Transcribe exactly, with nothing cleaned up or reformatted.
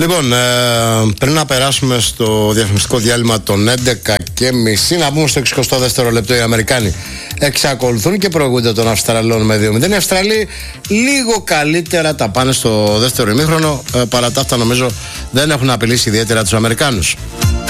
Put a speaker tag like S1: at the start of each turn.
S1: Λοιπόν, ε, πριν να περάσουμε στο διαφημιστικό διάλειμμα των έντεκα και μισή, να πούμε στο εξηκοστό δεύτερο λεπτό οι Αμερικάνοι εξακολουθούν και προηγούνται των Αυστραλών με δύο μηδέν. Οι Αυστραλοί λίγο καλύτερα τα πάνε στο δεύτερο ημίχρονο, ε, παρά τα αυτά νομίζω δεν έχουν απειλήσει ιδιαίτερα τους Αμερικάνους.